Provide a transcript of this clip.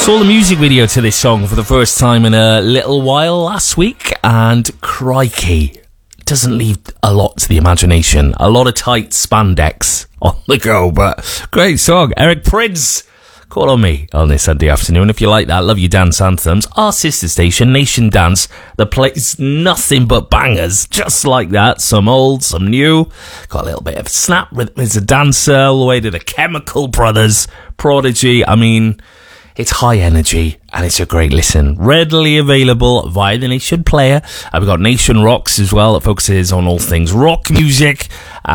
Saw the music video to this song for the first time in a little while last week, and crikey, it doesn't leave a lot to the imagination. A lot of tight spandex on the go, but great song. Eric Prydz, Call on Me on this Sunday afternoon. If you like that, love your dance anthems. Our sister station, Nation Dance, that plays nothing but bangers, just like that. Some old, some new. Got a little bit of snap rhythm as a dancer, all the way to the Chemical Brothers, Prodigy. I mean, it's high energy and it's a great listen. Readily available via the Nation Player. We've got Nation Rocks as well, that focuses on all things rock music.